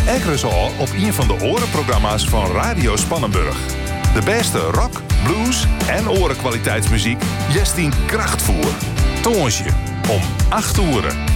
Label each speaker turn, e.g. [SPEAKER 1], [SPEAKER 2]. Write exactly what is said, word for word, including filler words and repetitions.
[SPEAKER 1] Ekkeres al op een van de orenprogramma's van Radio Spannenburg. De beste rock, blues en orenkwaliteitsmuziek jest in krachtvoer. Tongersje om acht uur.